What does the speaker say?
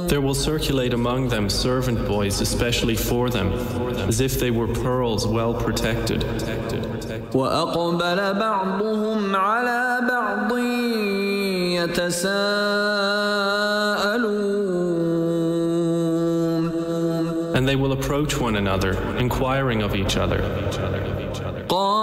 There will circulate among them servant boys especially for them, as if they were pearls well protected. وأقبل بعضهم على بعض يتساءلون. And they will approach one another, inquiring of each other.